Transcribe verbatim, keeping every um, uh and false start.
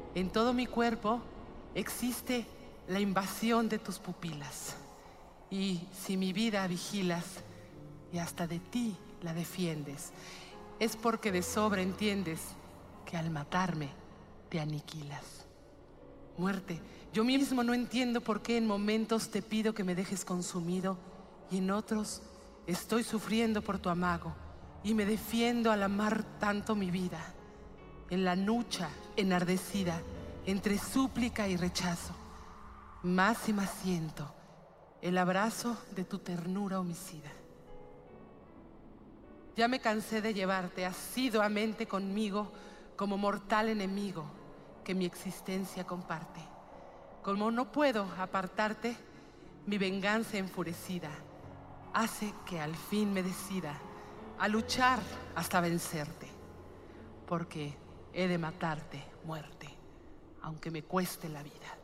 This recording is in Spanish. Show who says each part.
Speaker 1: En todo mi cuerpo existe la invasión de tus pupilas. Y si mi vida vigilas y hasta de ti la defiendes, es porque de sobra entiendes que al matarme te aniquilas. Muerte, yo mismo no entiendo por qué en momentos te pido que me dejes consumido y en otros estoy sufriendo por tu amago y me defiendo al amar tanto mi vida. En la lucha enardecida entre súplica y rechazo, más y más siento el abrazo de tu ternura homicida. Ya me cansé de llevarte asiduamente conmigo como mortal enemigo que mi existencia comparte. Como no puedo apartarte, mi venganza enfurecida hace que al fin me decida a luchar hasta vencerte, porque he de matarte, muerte, aunque me cueste la vida.